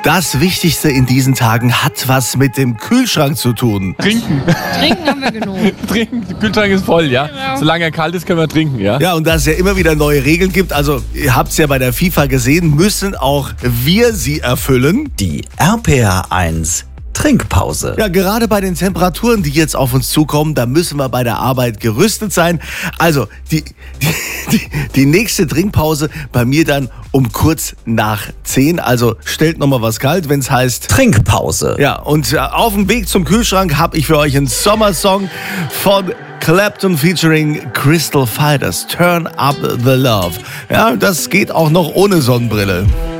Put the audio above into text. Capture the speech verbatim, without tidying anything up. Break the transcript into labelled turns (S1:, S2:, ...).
S1: Das Wichtigste in diesen Tagen hat was mit dem Kühlschrank zu tun.
S2: Trinken.
S3: Trinken haben wir genug.
S2: Trinken. Der Kühlschrank ist voll, ja.
S3: Genau.
S2: Solange er kalt ist, können wir trinken, ja.
S1: Ja, und da es ja immer wieder neue Regeln gibt, also ihr habt es ja bei der FIFA gesehen, müssen auch wir sie erfüllen.
S4: Die R P R eins Trinkpause.
S1: Ja, gerade bei den Temperaturen, die jetzt auf uns zukommen, da müssen wir bei der Arbeit gerüstet sein. Also, die, die, die, die nächste Trinkpause bei mir dann um kurz nach zehn. Also, stellt nochmal was kalt, wenn es heißt
S4: Trinkpause.
S1: Ja, und äh, auf dem Weg zum Kühlschrank habe ich für euch einen Sommersong von Clapton featuring Crystal Fighters. Turn Up the Love. Ja, das geht auch noch ohne Sonnenbrille.